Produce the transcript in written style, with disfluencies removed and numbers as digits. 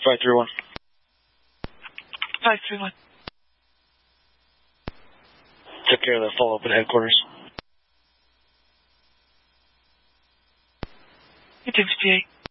531. 531. Took care of the follow-up at headquarters. 1858.